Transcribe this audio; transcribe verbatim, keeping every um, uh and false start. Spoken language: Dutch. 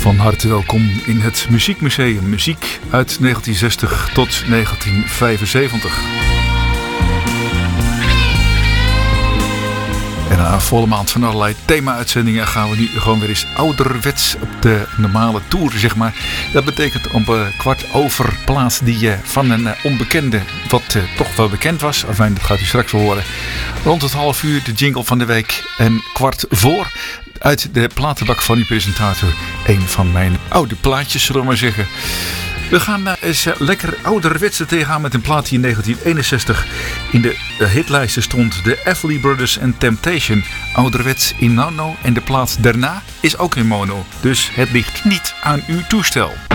Van harte welkom in het Muziekmuseum. Muziek uit negentien zestig tot negentien vijfenzeventig. En na een volle maand van allerlei thema-uitzendingen gaan we nu gewoon weer eens ouderwets op de normale tour, zeg maar. Dat betekent om uh, kwart over plaats die uh, van een uh, onbekende, wat uh, toch wel bekend was. Enfin, dat gaat u straks wel horen. Rond het half uur de jingle van de week en kwart voor uit de platenbak van uw presentator. Een van mijn oude plaatjes, zullen we maar zeggen. We gaan uh, eens uh, lekker ouderwetse tegenaan met een plaat die in negentien eenenzestig in de uh, hitlijsten stond. De Everly Brothers and Temptation. Ouderwets in mono en de plaat daarna is ook in mono. Dus het ligt niet aan uw toestel.